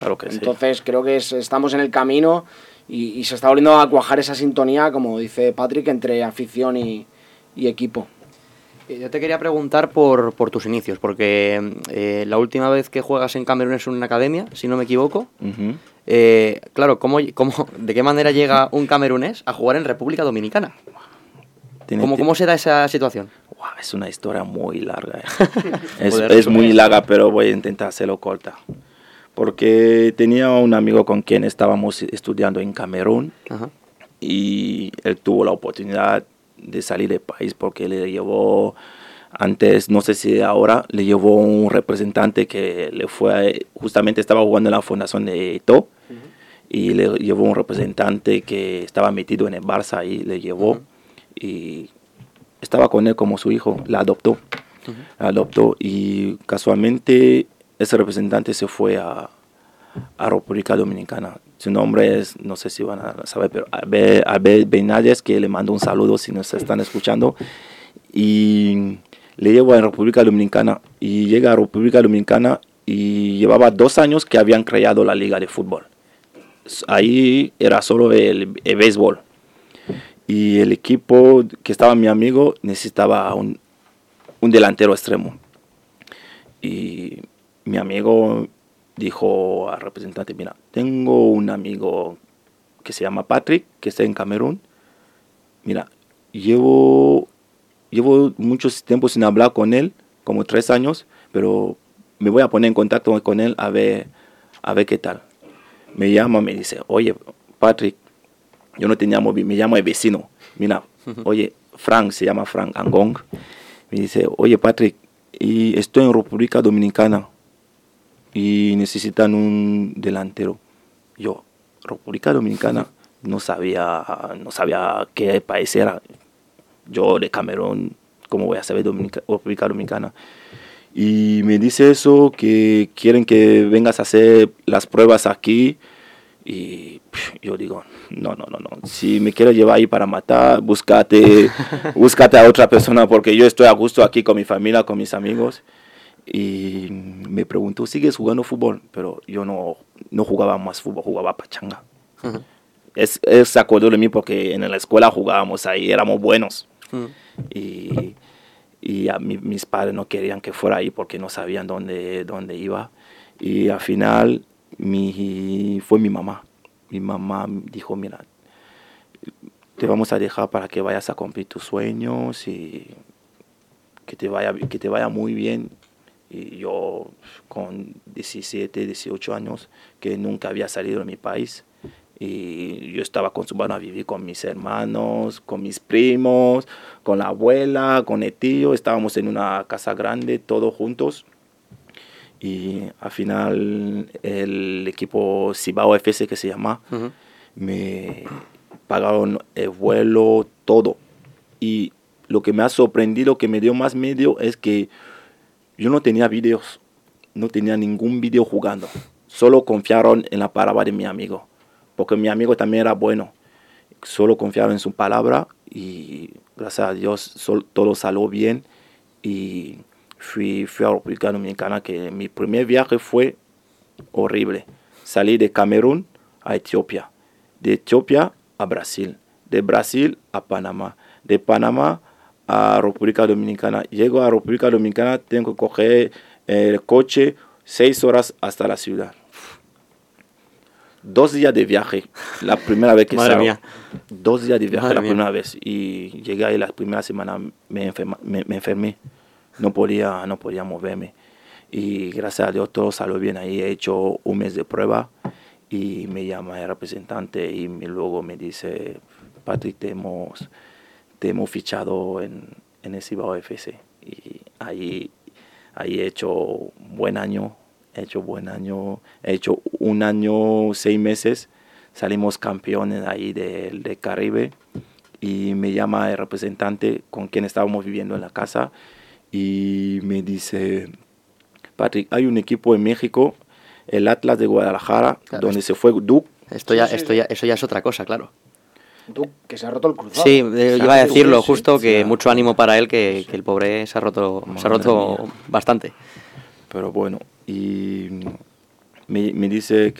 Claro que Entonces creo que estamos en el camino y se está volviendo a cuajar esa sintonía, como dice Patrick, entre afición y equipo. Yo te quería preguntar por tus inicios, porque la última vez que juegas en Camerún es en una academia, si no me equivoco. Uh-huh. Claro, ¿de qué manera llega un camerunés a jugar en República Dominicana? ¿Cómo se da esa situación? Wow, es una historia muy larga. Es muy larga, pero voy a intentar hacerlo corta. Porque tenía un amigo con quien estábamos estudiando en Camerún. Ajá. Y él tuvo la oportunidad de salir del país porque le llevó, antes, no sé si ahora, le llevó un representante que le fue, justamente estaba jugando en la fundación de Eto'o, y le llevó un representante que estaba metido en el Barça y le llevó, y estaba con él como su hijo, la adoptó, y casualmente ese representante se fue a República Dominicana. Su nombre es, no sé si van a saber, pero Abel Benayes, que le mando un saludo si nos están escuchando. Y le llevo a República Dominicana. Y llega a República Dominicana y llevaba 2 años que habían creado la liga de fútbol. Ahí era solo el béisbol. Y el equipo que estaba mi amigo necesitaba un delantero extremo. Y mi amigo dijo al representante, mira, tengo un amigo que se llama Patrick, que está en Camerún. Mira, llevo mucho tiempo sin hablar con él, como 3 años, pero me voy a poner en contacto con él a ver qué tal. Me llama, me dice, oye, Patrick, yo no te llamo, me llamo el vecino. Mira, oye, Frank, se llama Frank Angong. Me dice, oye, Patrick, y estoy en República Dominicana y necesitan un delantero. Yo, República Dominicana, no sabía qué país era. Yo de Camerún, ¿cómo voy a saber República Dominicana? Y me dice eso, que quieren que vengas a hacer las pruebas aquí. Y yo digo, no. Si me quieres llevar ahí para matar, búscate a otra persona, porque yo estoy a gusto aquí con mi familia, con mis amigos. Y me preguntó, ¿sigues jugando fútbol? Pero yo no jugaba más fútbol, jugaba pachanga. Uh-huh. Él se acordó de mí porque en la escuela jugábamos ahí, éramos buenos. Uh-huh. Y a mis padres no querían que fuera ahí porque no sabían dónde iba. Y al final fue mi mamá. Mi mamá dijo, mira, te vamos a dejar para que vayas a cumplir tus sueños y que te vaya muy bien. Y yo con 17, 18 años, que nunca había salido de mi país, y yo estaba acostumbrado a vivir con mis hermanos, con mis primos, con la abuela, con el tío. Estábamos en una casa grande, todos juntos. Y al final el equipo Cibao FC, que se llama, uh-huh, me pagaron el vuelo, todo. Y lo que me ha sorprendido, que me dio más miedo, es que yo no tenía videos, no tenía ningún video jugando. Solo confiaron en la palabra de mi amigo, porque mi amigo también era bueno. Solo confiaron en su palabra y gracias a Dios todo salió bien. Y fui a República Dominicana, que mi primer viaje fue horrible. Salí de Camerún a Etiopía, de Etiopía a Brasil, de Brasil a Panamá, de Panamá a República Dominicana. Llego a República Dominicana, tengo que coger el coche 6 horas hasta la ciudad. 2 días de viaje, la primera vez que Madre mía. 2 días de viaje. Madre la mía. Primera vez. Y llegué ahí la primera semana, me enfermé. No podía moverme. Y gracias a Dios todo salió bien. Ahí he hecho 1 mes de prueba y me llama el representante y luego me dice, Patrick, te hemos fichado en el Cibao FC. Y ahí he hecho buen año. He hecho 1 año, 6 meses. Salimos campeones ahí del Caribe. Y me llama el representante con quien estábamos viviendo en la casa. Y me dice, Patrick, hay un equipo en México, el Atlas de Guadalajara, claro, donde se fue Duke. Eso ya es otra cosa, claro. Duke, que se ha roto el cruzado. Sí, iba a decirlo justo, que mucho ánimo para él, que el pobre se ha roto bastante. Pero bueno, y me dice